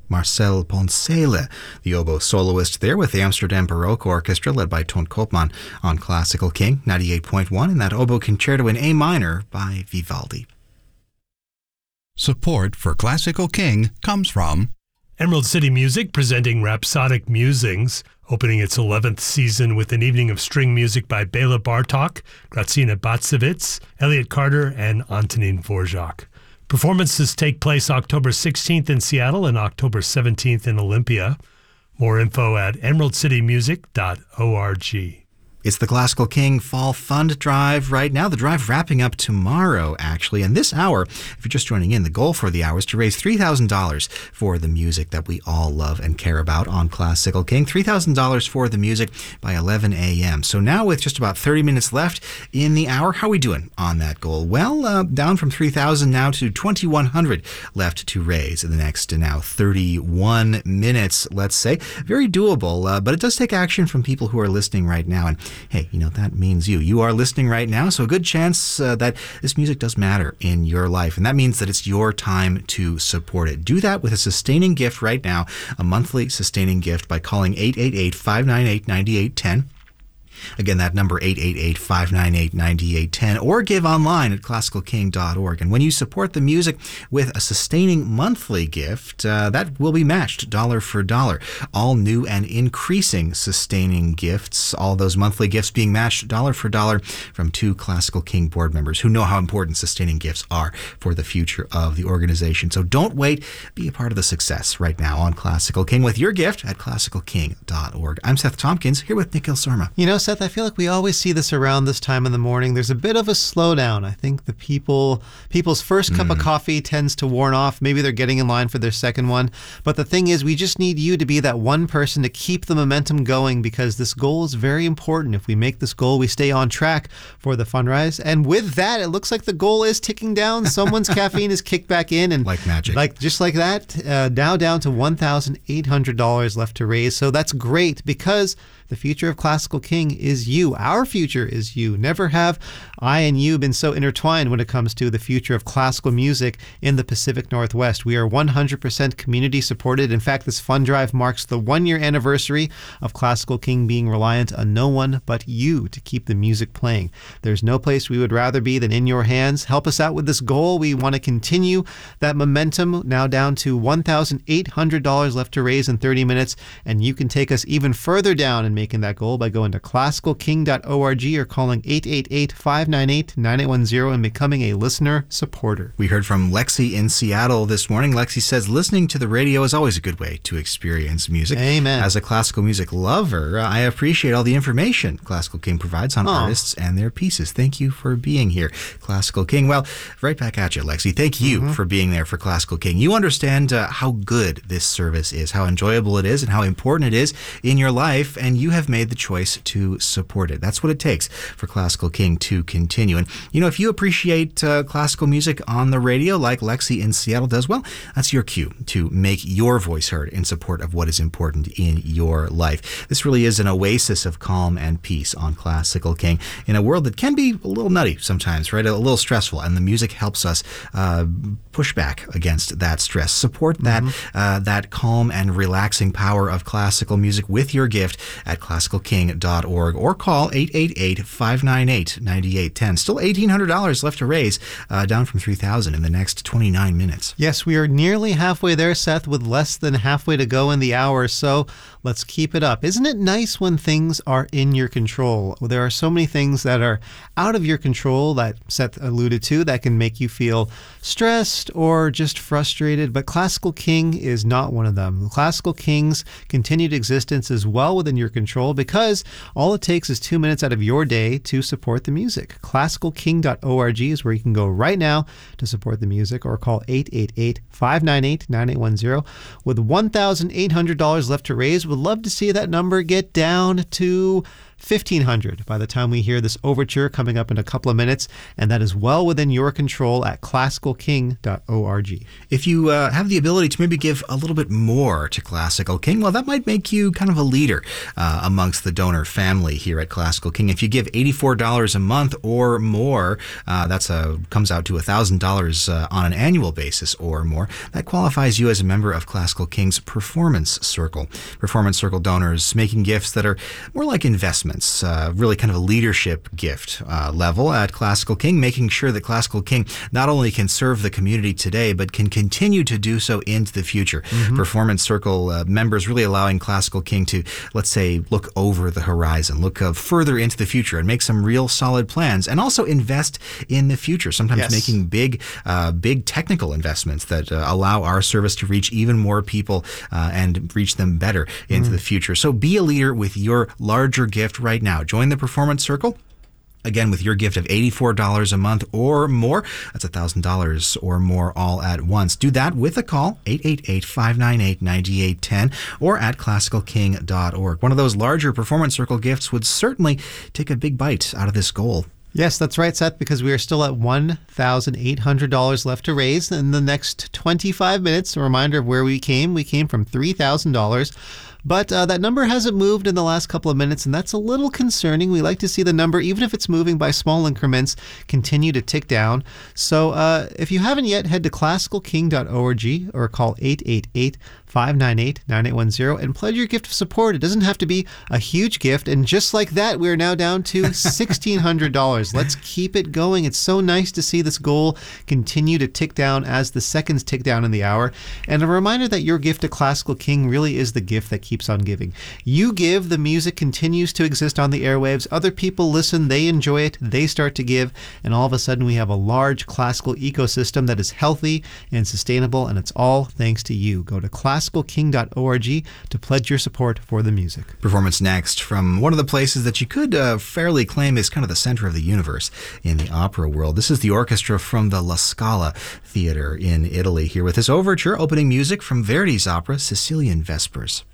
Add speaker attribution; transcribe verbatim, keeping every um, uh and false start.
Speaker 1: Marcel Poncela, the oboe soloist there with the Amsterdam Baroque Orchestra led by Ton Koopman on Classical King ninety-eight point one, and that oboe concerto in A minor by Vivaldi.
Speaker 2: Support for Classical King comes from
Speaker 3: Emerald City Music, presenting Rhapsodic Musings, opening its eleventh season with an evening of string music by Bela Bartok, Grazina Batsevitz, Elliot Carter, and Antonin Dvorak. Performances take place October sixteenth in Seattle and October seventeenth in Olympia. More info at emerald city music dot org.
Speaker 1: It's the Classical King Fall Fund Drive right now. The drive wrapping up tomorrow, actually. And this hour, if you're just joining in, the goal for the hour is to raise three thousand dollars for the music that we all love and care about on Classical King. three thousand dollars for the music by eleven a.m. So now with just about thirty minutes left in the hour, how are we doing on that goal? Well, uh, down from three thousand now to twenty-one hundred left to raise in the next uh, now thirty-one minutes, let's say. Very doable, uh, but it does take action from people who are listening right now. And hey, you know, that means you. You are listening right now, so a good chance uh, that this music does matter in your life, and that means that it's your time to support it. Do that with a sustaining gift right now, a monthly sustaining gift by calling eight eight eight, five nine eight, nine eight one zero. Again, that number eight eight eight, five nine eight, nine eight one zero, or give online at classical king dot org. And when you support the music with a sustaining monthly gift, uh, that will be matched dollar for dollar. All new and increasing sustaining gifts, all those monthly gifts being matched dollar for dollar from two Classical King board members who know how important sustaining gifts are for the future of the organization. So don't wait. Be a part of the success right now on Classical King with your gift at classical king dot org. I'm Seth Tompkins, here with Nikhil Sarma.
Speaker 4: You know, Seth, I feel like we always see this around this time in the morning. There's a bit of a slowdown. I think the people, people's first cup mm. of coffee tends to worn off. Maybe they're getting in line for their second one. But the thing is, we just need you to be that one person to keep the momentum going, because this goal is very important. If we make this goal, we stay on track for the fundraise. And with that, it looks like the goal is ticking down. Someone's caffeine is kicked back in. And
Speaker 1: like magic.
Speaker 4: Like just like that, uh, now down to one thousand eight hundred dollars left to raise. So that's great, because the future of Classical King is you. Our future is you. Never have I and you been so intertwined when it comes to the future of classical music in the Pacific Northwest. We are one hundred percent community supported. In fact, this fund drive marks the one-year anniversary of Classical King being reliant on no one but you to keep the music playing. There's no place we would rather be than in your hands. Help us out with this goal. We want to continue that momentum, now down to one thousand eight hundred dollars left to raise in thirty minutes, and you can take us even further down and making that goal by going to classical king dot org or calling eight eight eight, five nine eight, nine eight one zero and becoming a listener supporter.
Speaker 1: We heard from Lexi in Seattle this morning. Lexi says, listening to the radio is always a good way to experience music.
Speaker 4: Amen.
Speaker 1: As a classical music lover, I appreciate all the information Classical King provides on Aww. artists and their pieces. Thank you for being here, Classical King. Well, right back at you, Lexi. Thank you mm-hmm. for being there for Classical King. You understand uh, how good this service is, how enjoyable it is, and how important it is in your life, and you have made the choice to support it. That's what it takes for Classical King to continue. And, you know, if you appreciate uh, classical music on the radio like Lexi in Seattle does, well, that's your cue to make your voice heard in support of what is important in your life. This really is an oasis of calm and peace on Classical King in a world that can be a little nutty sometimes, right? A little stressful, and the music helps us uh, push back against that stress. Support that mm-hmm. uh, that calm and relaxing power of classical music with your gift at classical king dot org or call eight eight eight, five nine eight, nine eight one zero. Still eighteen hundred dollars left to raise, uh, down from three thousand dollars in the next twenty-nine minutes.
Speaker 4: Yes, we are nearly halfway there, Seth, with less than halfway to go in the hour, so let's keep it up. Isn't it nice when things are in your control? Well, there are so many things that are out of your control that Seth alluded to that can make you feel stressed or just frustrated, but Classical King is not one of them. Classical King's continued existence is well within your control, because all it takes is two minutes out of your day to support the music. classical king dot org is where you can go right now to support the music, or call eight eight eight, five nine eight, nine eight one zero. With one thousand eight hundred dollars left to raise, would love to see that number get down to fifteen hundred dollars by the time we hear this overture coming up in a couple of minutes, and that is well within your control at classical king dot org.
Speaker 1: If you uh, have the ability to maybe give a little bit more to Classical King, well, that might make you kind of a leader uh, amongst the donor family here at Classical King. If you give eighty-four dollars a month or more, uh, that's a, comes out to one thousand dollars uh, on an annual basis or more. That qualifies you as a member of Classical King's Performance Circle. Performance Circle donors making gifts that are more like investments, uh, really kind of a leadership gift uh, level at Classical King, making sure that Classical King not only can serve the community today, but can continue to do so into the future. Mm-hmm. Performance Circle uh, members really allowing Classical King to, let's say, look over the horizon, look uh, further into the future and make some real solid plans, and also invest in the future, sometimes
Speaker 4: yes.
Speaker 1: making big, uh, big technical investments that uh, allow our service to reach even more people uh, and reach them better into mm. the future. So be a leader with your larger gift right now. Join the Performance Circle. Again, with your gift of eighty-four dollars a month or more, that's one thousand dollars or more all at once. Do that with a call, eight eight eight, five nine eight, nine eight one zero, or at classical king dot org. One of those larger Performance Circle gifts would certainly take a big bite out of this goal.
Speaker 4: Yes, that's right, Seth, because we are still at one thousand eight hundred dollars left to raise in the next twenty-five minutes. A reminder of where we came. We came from three thousand dollars. But uh, that number hasn't moved in the last couple of minutes, and that's a little concerning. We like to see the number, even if it's moving by small increments, continue to tick down. So uh, if you haven't yet, head to classical king dot org or call eight eight eight, five nine eight, nine eight one zero and pledge your gift of support. It doesn't have to be a huge gift. And just like that, we're now down to sixteen hundred dollars. Let's keep it going. It's so nice to see this goal continue to tick down as the seconds tick down in the hour. And a reminder that your gift to Classical King really is the gift that keeps on giving. You give, the music continues to exist on the airwaves. Other people listen, they enjoy it, they start to give, and all of a sudden we have a large classical ecosystem that is healthy and sustainable, and it's all thanks to you. Go to classical king dot org to pledge your support for the music.
Speaker 1: Performance next from one of the places that you could uh, fairly claim is kind of the center of the universe in the opera world. This is the orchestra from the La Scala Theater in Italy, here with this overture opening music from Verdi's opera Sicilian Vespers.